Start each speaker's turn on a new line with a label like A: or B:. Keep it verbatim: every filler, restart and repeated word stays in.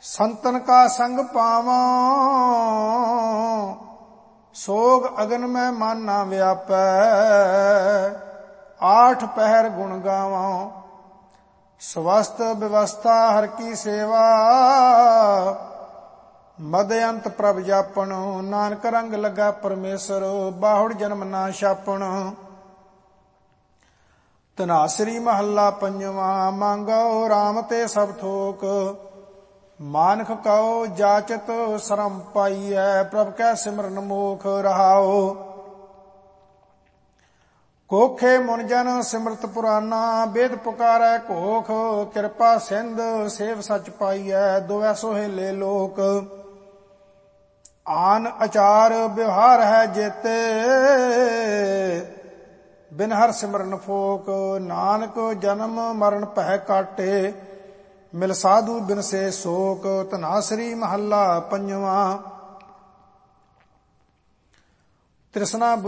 A: संतन का संग पावां, सोग अगन में मन ना व्यापै, आठ पहर गुण गावां। स्वस्थ व्यवस्था हर की सेवा, मदयंत प्रभ जापण। नानक रंग लगा परमेसर, बाहुड़ जन्म ना छापण। धनासरी महला पंजवा, मांगो राम ते सब थोक, मानख कहो जाचत शरम पाईऐ, प्रभ कै सिमरन मोख रहाओ। कोखे मुनजन सिमरत पुराना, वेद पुकारै घोख, कृपा सिंध सेव सच पाईऐ, दुवै सोहेले लोक। आन अचार व्यवहार है जेते, बिन हर सिमरन फोक। नानक जन्म मरण पह काटे, मिल साधु बिन से शोक। धनासरी महला पंजवा। तृष्णा